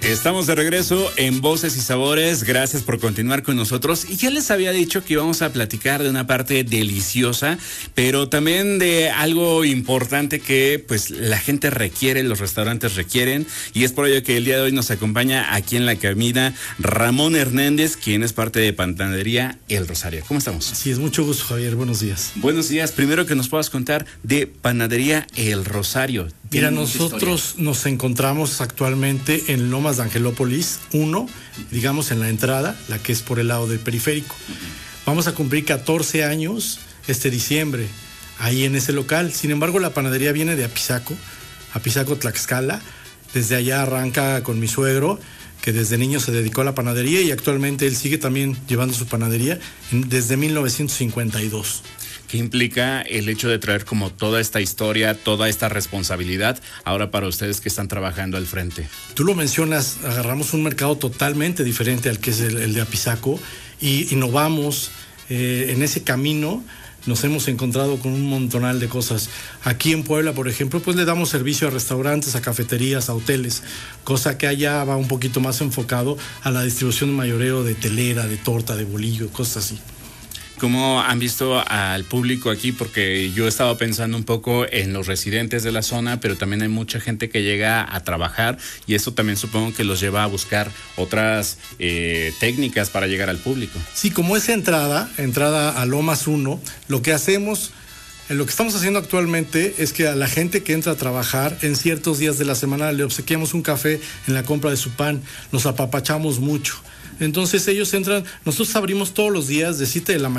Estamos de regreso en Voces y Sabores. Gracias por continuar con nosotros. Y ya les había dicho que íbamos a platicar de una parte deliciosa, pero también de algo importante que pues la gente requiere, los restaurantes requieren. Y es por ello que el día de hoy nos acompaña aquí en la cabina Ramón Hernández, quien es parte de Panadería El Rosario. ¿Cómo estamos? Sí, es mucho gusto, Javier. Buenos días. Buenos días. Primero que nos puedas contar de Panadería El Rosario. Mira, nosotros nos encontramos actualmente en Lomas de Angelópolis 1, digamos en la entrada, la que es por el lado del periférico. Vamos a cumplir 14 años este diciembre, ahí en ese local. Sin embargo, la panadería viene de Apizaco, Tlaxcala. Desde allá arranca con mi suegro, que desde niño se dedicó a la panadería y actualmente él sigue también llevando su panadería desde 1952. ¿Qué implica el hecho de traer como toda esta historia, toda esta responsabilidad ahora para ustedes que están trabajando al frente? Tú lo mencionas, agarramos un mercado totalmente diferente al que es el de Apizaco y innovamos en ese camino. Nos hemos encontrado con un montonal de cosas. Aquí en Puebla, por ejemplo, pues le damos servicio a restaurantes, a cafeterías, a hoteles, cosa que allá va un poquito más enfocado a la distribución de mayoreo de telera, de torta, de bolillo, cosas así. ¿Cómo han visto al público aquí? Porque yo he estado pensando un poco en los residentes de la zona, pero también hay mucha gente que llega a trabajar y eso también supongo que los lleva a buscar otras técnicas para llegar al público. Sí, como esa entrada a Lomas 1, lo que estamos haciendo actualmente es que a la gente que entra a trabajar en ciertos días de la semana le obsequiamos un café en la compra de su pan, los apapachamos mucho. Entonces ellos entran, nosotros abrimos todos los días de 7 de la mañana